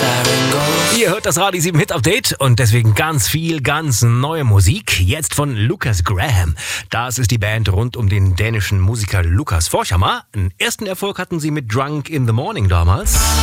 Ihr hört das Radio 7 Hit Update und deswegen ganz viel, ganz neue Musik. Jetzt von Lukas Graham. Das ist die Band rund um den dänischen Musiker Lukas Forshammer. Einen ersten Erfolg hatten sie mit Drunk in the Morning damals.